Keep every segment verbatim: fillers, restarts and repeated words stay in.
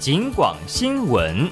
警广新闻。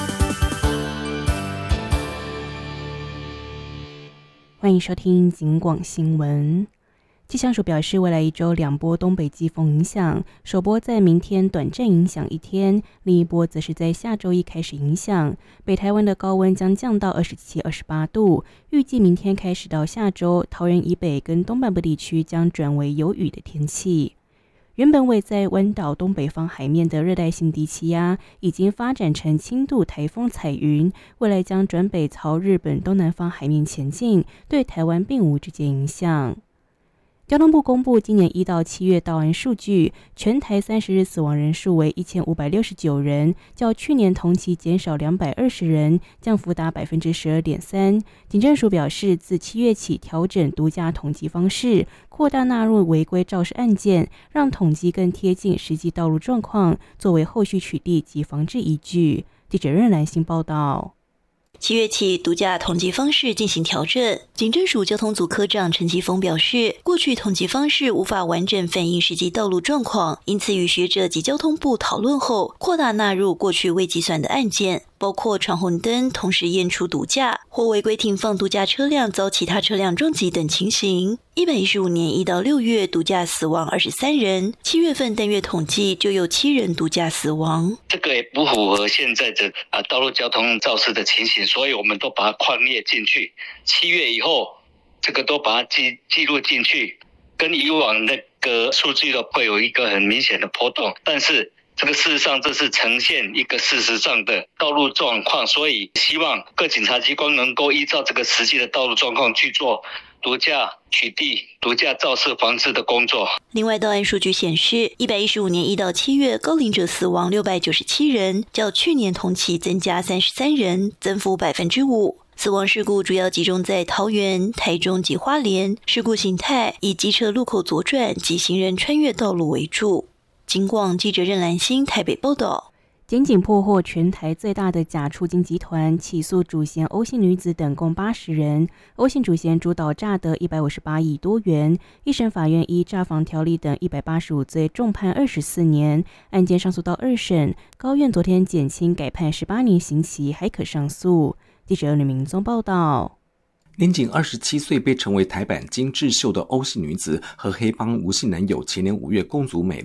欢迎收听警广新闻。气象署表示，未来一周两波东北季风影响，首波在明天短暂影响一天，另一波则是在下周一开始影响。北台湾的高温将降到二十七、二十八度，预计明天开始到下周，桃园以北跟东半部地区将转为有雨的天气。原本位在湾岛东北方海面的热带性低气压，已经发展成轻度台风彩云，未来将转北朝日本东南方海面前进，对台湾并无直接影响。交通部公布今年一到七月到案数据，全台三十日死亡人数为一千五百六十九人，较去年同期减少两百二十人，降幅达百分之十二点三。警政署表示，自七月起调整毒驾统计方式，扩大纳入违规肇事案件，让统计更贴近实际道路状况，作为后续取缔及防治依据。记者任兰心报道。 七月起，毒驾统计方式进行调整。警政署交通组科长陈其峰表示，过去统计方式无法完整反映实际道路状况，因此与学者及交通部讨论后，扩大纳入过去未计算的案件，包括闯红灯、同时验出毒驾或违规停放毒驾车辆遭其他车辆撞击等情形。一百一十五年一到六月毒驾死亡二十三人，七月份单月统计就有七人毒驾死亡。 这个也不符合现在的啊道路交通肇事的情形，所以我们都把它框列进去。七月以后，这个都把它记记录进去，跟以往那个数据都会有一个很明显的波动，但是这个事实上这是呈现一个事实上的道路状况，所以希望各警察机关能够依照这个实际的道路状况去做毒驾取缔、毒驾肇事防治的工作。 另外，到案数据显示，一百一十五年一到七月高龄者死亡六百九十七人，较去年同期增加三十三人，增幅百分之五。死亡事故主要集中在桃园、台中及花莲，事故形态以机车路口左转及行人穿越道路为主。警广记者任兰心台北报道。 检警破获全台最大的假出金集团，起诉主嫌欧姓女子等共八十人。欧姓主嫌主导诈得一百五十八亿多元，一审法院依诈防条例等一百八十五罪重判二十四年，案件上诉到二审，高院昨天减轻改判十八年刑期，还可上诉。记者吕明宗报道。 年仅二十七岁被称为台版金智秀的欧姓女子和黑帮吴姓男友前年五月共组美